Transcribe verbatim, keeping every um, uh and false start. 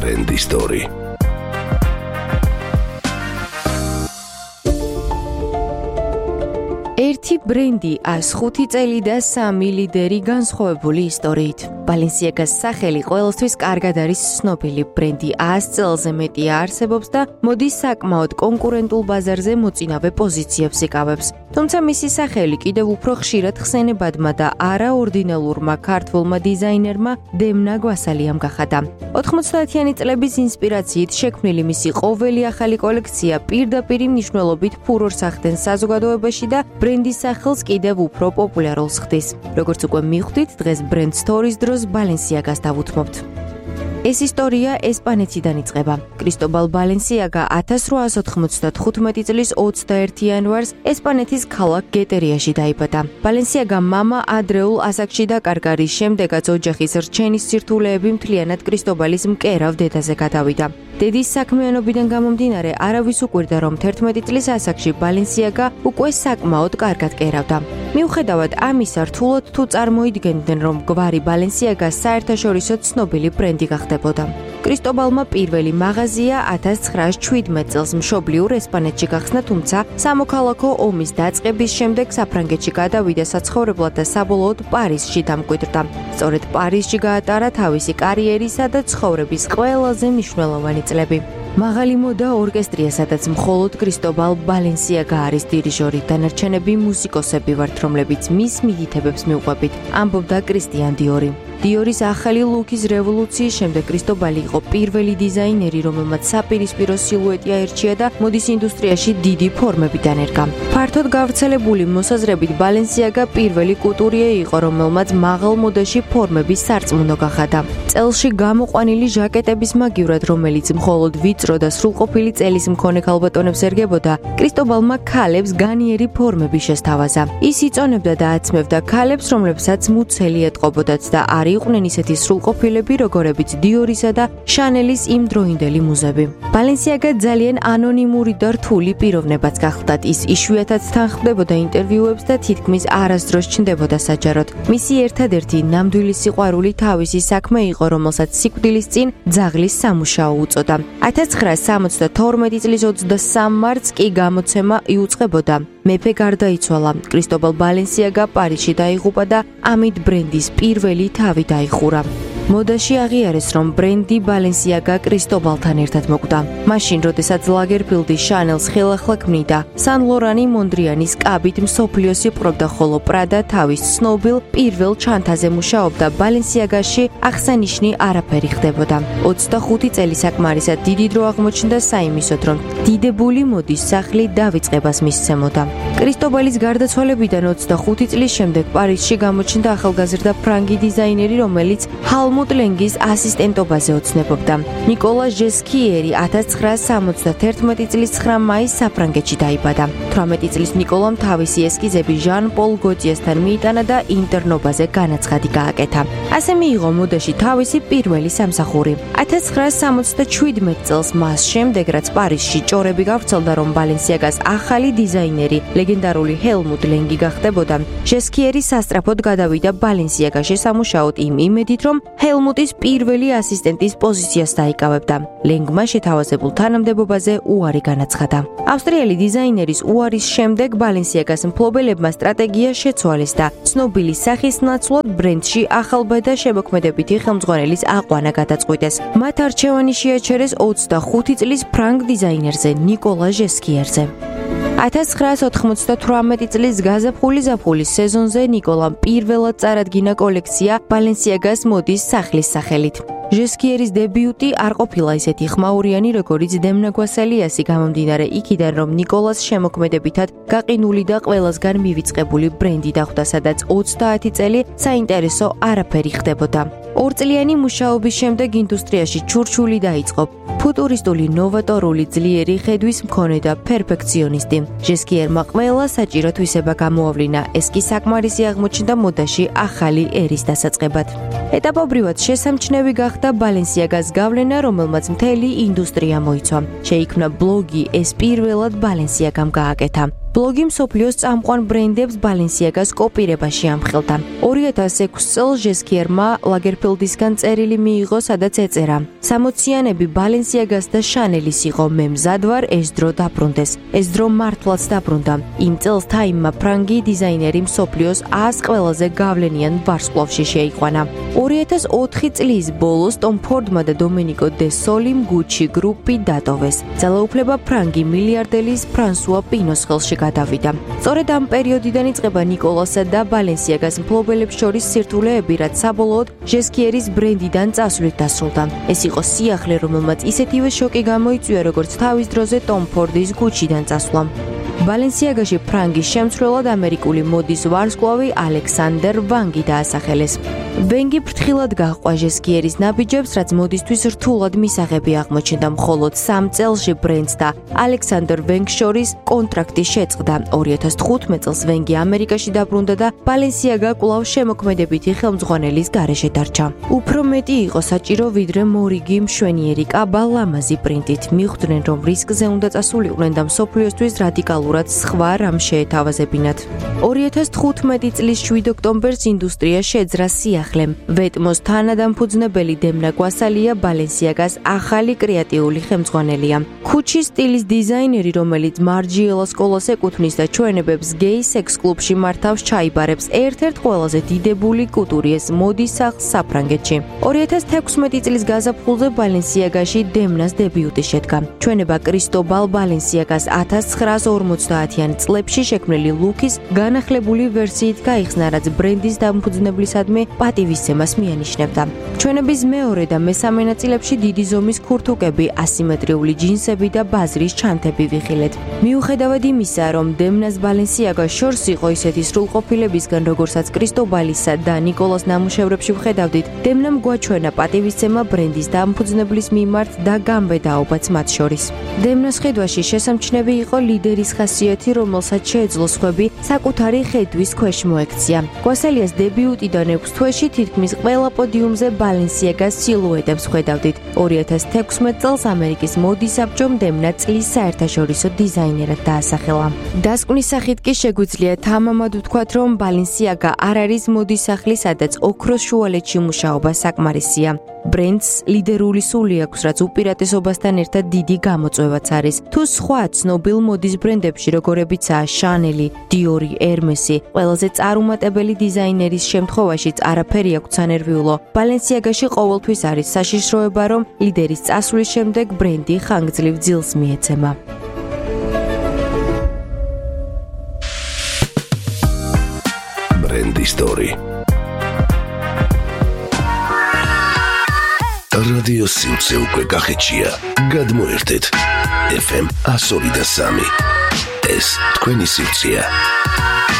ბრენდი სტორი. ერთი ბრენდი, ას ხუთი წელი და სამი ლიდერი განსხვავებული ისტორიით. Balenciagas სახელი ყოველთვის კარგად არის ცნობილი. ბრენდი ას წელზე მეტი არსებობს და მოდის საკმაოდ კონკურენტულ ბაზარზე მოწინავე პოზიციებს იკავებს. თუმცა მისი სახელი კიდევ უფრო ხშირად ხსენებადმა და არაორდინალურმა ქართველმა დიზაინერმა დემნა გვასალიამ გახადა. ოთხმოცდაათიანი წლების ინსპირაციით შექმნილი მისი ყოველი ახალი კოლექცია პირდაპირ მნიშვნელობით ფურორს ახდენს საზოგადოებაში და ბრენდის სახელს კიდევ უფრო პოპულარულს ხდის. როგორც უკვე მიხვდით, დღეს ბრენდ სტორის დროს Balenciagas დავუთმობთ. ეს ისტორია ესპანეთიდან იწყება. კრისტობალ ბალენსიაგა ათას რვაას ოთხმოცდათხუთმეტი წლის ოცდაერთი იანვარს ესპანეთის ქალაქ გეტერიაში დაიბადა. ბალენსიაგა მამა ადრეულ ასაკში დაკარგა, რის შემდეგაც ოჯახის რჩენის სირთულეები მთლიანად კრისტობალის მკერავ დედაზე გადავიდა. დედის საქმიანობიდან გამომდინარე, არავის უკვირდა, რომ თერთმეტი წლის ასაკში ბალენსიაგა უკვე საკმაოდ კარგად კერავდა. მიუხედავად ამისა, რთულად თუ წარმოიდგენდნენ, რომ გვარი ბალენსიაგას საერთაშორისო ცნობილი ბრენდი გახდებოდა. კრისტობალმა პირველი მაღაზია ათას ცხრაას შვიდმეტ წელს მშობლიურ ესპანეთში გახსნა, თუმცა სამოქალაქო ომის დაწყების შემდეგ საფრანგეთში გადავიდა საცხოვრებლად და საბოლოოდ პარიზში დამკვიდრდა. სწორედ პარიზში გაატარა თავისი კარიერისა და ცხოვრების ყველაზე მნიშვნელოვანი წლები. მაღალი მოდა ორკესტრია, სადაც მხოლოდ კრისტობალ ბალენსიაგა არის დირიჟორი, დანარჩენები მუსიკოსები ვართ, რომლებიც მის მითითებებს მიუყვებით, ამბობდა კრისტიან დიორი. დიორის ახალი ლუკის რევოლუციის შემდეგ კრისტობალი იყო პირველი დიზაინერი, რომელმაც საპირისპირო სილუეტი აერჩია და მოდის ინდუსტრიაში დიდი ფორმები დანერგა. ფართოდ გავრცელებული მოსაზრებით ბალენსიაგა პირველი კუტურიე იყო, რომელმაც მაღალ მოდაში ფორმების სარწმუნო გახადა. წელში გამოყვანილი ჟაკეტების მაგივრად, რომელიც მხოლოდ ვიწრო და სრულყოფილი წელის მქონე ქალბატონებს ერგებოდა, კრისტობალმა ქალებს განიერი ფორმები შესთავაზა. ის იწონებდა და აცმევდა ქალებს, რომლებსაც მუცელი ეტყობოდათ და არ იყვნენ ისეთი სრულყოფილები, როგორებიც დიორისა და შანელის იმდროინდელი მუზები. ბალენსიაგა ძალიან ანონიმური და რთული პიროვნებაც გახლდათ. ის იშვიათად თანხმდებოდა ინტერვიუებს და თითქმის არასდროს ჩნდებოდა საჯაროდ. მისი ერთადერთი ნამდვილი სიყვარული თავისი საქმე იყო, რომელსაც სიკვდილის წინ ძაღლის სამუშაო უწოდა. ათას ცხრაას სამოცდათორმეტი წლის ოცდასამ მარტს კი გამოცემა იუწყებოდა. მეფე გარდაიცვალა. კრისტობალ ბალენსიაგა პარიზში დაიღუპა და ამით ბრენდის პირველი თავი დაიხურა. მოდაში აღიარეს, რომ ბრენდი ბალენსიაგა კრისტობალთან ერთად მოკვდა. მაშინ, როდესაც ლაგერფილდი შანელს ხელახლა ქმნიდა, სან ლორანი მონდრიანის კაბით მსოფლიოს იპყრობდა, ხოლო პრადა თავის ცნობილ პირველ ჩანთაზე მუშაობდა, ბალენსიაგაში აღსანიშნი არაფერი ხდებოდა. ოცდახუთი წელი საკმარისად დიდი დრო აღმოჩნდა საიმისოდ, რომ დიდებული მოდის სახლი დავიწყებას მისცემოდა. კრისტობალის გარდაცვალებიდან ოცდახუთი წლის შემდეგ პარიზში გამოჩნდა ახალგაზრდა ფრანგი დიზაინერი, რომელიც ჰალმუტ ლენგის ასისტენტობაზე ოცნებობდა. ნიკოლა ჟესკიერი ათას ცხრაას სამოცდათერთმეტი წლის ცხრა მაისს საფრანგეთში დაიბადა. თვრამეტი წლის ნიკოლამ თავისი ესკიზები ჟან პოლ გოტიესთან მიიტანა და ინტერნობაზე განაცხადი გააკეთა. ასე მიიღო მოდაში თავისი პირველი სამსახური. ათას ცხრაას სამოცდაშვიდმეტ წელს მას შემდეგ, რაც პარიზში ჭორები გავრცელდა, რომ ბალენსიაგას ახალი დიზაინერი ლეგენდარული ჰელმუტ ლენგი გახდებოდა, ჟესკიერი სასწრაფოდ გადავიდა ბალენსიაგაში სამუშაოდ იმ იმედით, რომ ჰელმუტის პირველი ასისტენტის პოზიციას დაიკავებდა. ლენგმა შეთავაზებულ თანამდებობაზე უარი განაცხადა. ავსტრიელი დიზაინერის უარის შემდეგ ბალენსიაგას მფლობელებმა სტრატეგია შეცვალეს და ცნობილი სახის ნაცვლად ბრენდში ახალბედა შემოქმედებითი ხელმძღვანელის აყვანა გადაწყვიტეს. მათ არჩევანი შეაჩერეს ოცდახუთი წლის ფრანგ დიზაინერზე, ნიკოლა ჟესკიერზე. ათას ცხრაას ოთხმოცდათვრამეტი წლის გაზაფხული ზაფხულის სეზონზე ნიკოლამ პირველად წარადგინა კოლექცია ბალენსიაგას მოდის სახლის სახელით. ჟესკიერის დებიუტი არ ყოფილა ისეთი ხმაურიანი, როგორც დემნა გვასალიასი, გამომდინარე იქიდან, რომ ნიკოლას შემოქმედებითად გაყინული და ყველასგან მივიწყებული ბრენდი დახვდა, სადაც ოცდაათი წელი საინტერესო არაფერი ხდებოდა. ორწლიანი მუშაობის შემდეგ ინდუსტრიაში ჩურჩული დაიწყო. ფუტურისტული, ნოვატორული, ძლიერი ხედვის მქონე და პერფექციონისტი. ჟესკიერმა ყველა საჭირო თვისება გამოავლინა. ეს კი საკმარისი აღმოჩნდა მოდაში ახალი ერის დასაწყებად. ეტაპობრივად შესამჩნევი გახდა ბალენსიაგას გავლენა, რომელმაც მთელი ინდუსტრია მოიცვა. შეიქმნა ბლოგი, ეს პირველად ბალენსიაგამ გააკეთა. ბლოგი მსოფლიოს წამყვან ბრენდებს Balenciaga-ს კოპირებაში ამხელდა. ორი ათას ექვსი წელს ჟესკიერმა ლაგერფელდისგან წერილი მიიღო, სადაც ეწერა: სამოციანები Balenciaga-ს და Chanel-ის იყო, მე მზად ვარ ეს დრო დაბრუნდეს. ეს დრო მართლაც დაბრუნდა. იმ წელს Time-მა ფრანგი დიზაინერი მსოფლიოს ას ყველაზე გავლენიან ვარსკვლავში შეიყვანა. ორი ათას ოთხი წლის ბოლოს Tom Ford-მა და Domenico De Solim Gucci Group-ი დატოვეს. ძალაუფლება ფრანგი მილიარდერის ფრანსუა პინოს ხელში გადავიდა. სწორედ ამ პერიოდიდან იწყება ნიკოლასა და Balenciaga-ს მფლობელებს შორის სირთულეები, რაც საბოლოოდ ჟესკიერის ბრენდიდან წასვლით დასრულდა. ეს იყო სიახლე, რომელმაც ისეთივე შოკი გამოიწვია, როგორც თავის დროზე Tom Ford-ის Gucci-დან წასვლამ. Balenciaga-ში ფრანგის შემცვლელად ამერიკული მოდის ვარსკვლავი ალექსანდერ ვანგი დაასახელეს. ვენგი ფრთხილად გაჰყვა ჟესკიერის ნაბიჯებს, რაც მოდისთვის რთულად მისაღები აღმოჩნდა. მხოლოდ სამ წელში ბრენდს და ალექსანდერ ვენგს შორის კონტრაქტი შეწყდა. ორი ათას თხუთმეტ წელს ვენგი ამერიკაში დაბრუნდა და Balenciaga კვლავ შემოქმედებითი ხელმძღვანელის გარეშე დარჩა. უფრო მეტი იყო საჭირო, ვიდრე მორიგი მშვენიერი კაბა ლამაზი პრინტით. მიხვდნენ, რომ რისკზე უნდა წასულიყვნენ და მსოფლიოსთვის რადიკალურად სხვა რამ შეეთავაზებინათ. ორი ათას თხუთმეტი წლის შვიდ ოქტომბერს ინდუსტრია შეძრა სიახლემ. ვეტმოს თანადამფუძნებელი დემნა გვასალია Balenciaga-ს ახალი კრეატიული ხელმძღვანელია. Gucci სტილის დიზაინერი, რომელიც მარჯიელა სკოლას ეკუთვნის და ჩვენებებს გეი სექს კლუბში მართავს ჩაიბარებს, ერთ-ერთ ყველაზე დიდებული კუტურიეს მოდის სახლს საფრანგეთში. ორი ათას თექვსმეტი წლის გაზაფხულზე Balenciaga-ში დემნას დებიუტი შედგა. ჩვენება კრისტობალ Balenciaga-ს ათას ცხრაას ორმოცდაათიან წლებში შექმნილი ლუკის განახლებული ვერსიით გაიხსნა, რაც ბრენდის დამფუძნებლისადმი პატივისცემას მიანიშნებდა. ჩვენების მეორე და მესამე ნაწილებში დიდი ზომის ქურთუკები, ასიმეტრიული ჯინსები და ბაზრის ჩანთები ვიხილეთ. მიუხედავად იმისა, რომ დემნას Balenciaga შორს იყო ისეთი სრულყოფილებისგან, როგორცაც კრისტობალისა და ნიკოლას ნამუშევრებში ვხედავდით, დემნამ გვაჩვენა პატივისცემა ბრენდის დამფუძნებლის მიმართ და გამბედაობაც მათ შორის. დემნას ხედვაში შესამჩნევი იყო ლიდერის ხასიათი, რომელსაც შეეძლო სხვები საკუთარი ხედვის ქვეშ მოექცია. გვასალიას დებიუტიდან ექვს თვეში თითქმის ყველა პოდიუმზე Balenciaga-ს სილუეტებს ხედავდით. ორი ათას თექვსმეტ წელს ამერიკის მოდის საბჭომ დემნა წლის საერთაშორისო დიზაინერად დაასახელა. დასკვნის სახით კი შეგვიძლია თამამად ვთქვათ, რომ Balenciaga არ არის მოდის სახლი, სადაც ოქროს შუალედში მუშაობა საკმარისია. ბრენდს ლიდერული სული აქვს, რაც უპირატესობასთან ერთად დიდი გამოწვევაც არის. თუ სხვა ცნობილ მოდის ბრენდებში, როგორებიცაა Chanel, Dior, Hermes-ი, ყველაზე წარუმატებელი დიზაინერის შემთხვევაშიც არაფერი აქვს სანერვიულო. Balenciaga-ში ყოველთვის არის საშიშროება, რომ ლიდერის წასვლის შემდეგ ბრენდი ხანგრძლივ ძილს მიეცემა. ბრენდი სტორი. რადიო სიუცე უკვე გახეჩია. გადმოერთეთ ეფ ემ one oh three point three. ეს თქვენი სიუცეა.